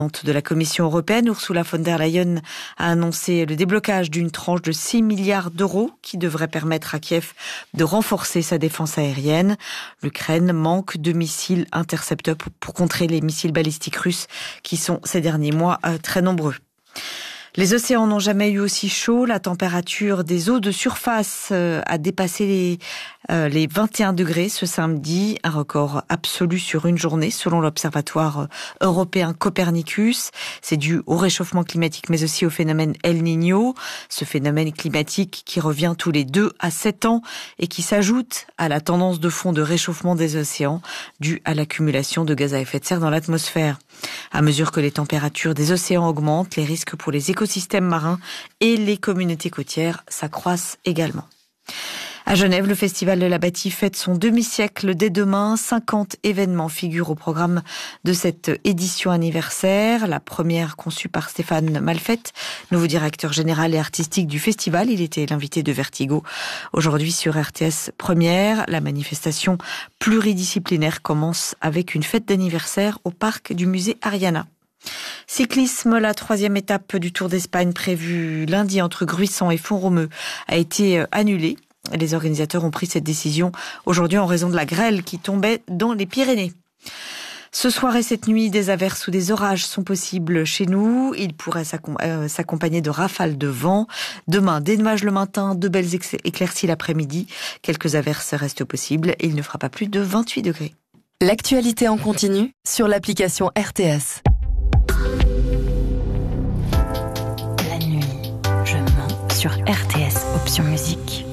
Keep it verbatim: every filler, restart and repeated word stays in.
De la Commission européenne, Ursula von der Leyen a annoncé le déblocage d'une tranche de six milliards d'euros qui devrait permettre à Kiev de renforcer sa défense aérienne. L'Ukraine manque de missiles intercepteurs pour contrer les missiles balistiques russes qui sont ces derniers mois très nombreux. Les océans n'ont jamais eu aussi chaud. La température des eaux de surface a dépassé les, euh, les vingt et un degrés ce samedi, un record absolu sur une journée selon l'Observatoire européen Copernicus. C'est dû au réchauffement climatique mais aussi au phénomène El Niño, ce phénomène climatique qui revient tous les deux à sept ans et qui s'ajoute à la tendance de fond de réchauffement des océans due à l'accumulation de gaz à effet de serre dans l'atmosphère. À mesure que les températures des océans augmentent, les risques pour les écosystèmes marins et les communautés côtières s'accroissent également. À Genève, le Festival de la Bâtie fête son demi-siècle dès demain. cinquante événements figurent au programme de cette édition anniversaire. La première conçue par Stéphane Malfette, nouveau directeur général et artistique du festival. Il était l'invité de Vertigo. Aujourd'hui sur R T S Première, la manifestation pluridisciplinaire commence avec une fête d'anniversaire au parc du musée Ariana. Cyclisme, la troisième étape du Tour d'Espagne prévue lundi entre Gruissan et Font-Romeu a été annulée. Les organisateurs ont pris cette décision aujourd'hui en raison de la grêle qui tombait dans les Pyrénées. Ce soir et cette nuit, des averses ou des orages sont possibles chez nous. Ils pourraient s'accompagner de rafales de vent. Demain, des nuages le matin, de belles éclaircies l'après-midi. Quelques averses restent possibles et il ne fera pas plus de vingt-huit degrés. L'actualité en continu sur l'application R T S. La nuit, je mens sur R T S, option musique.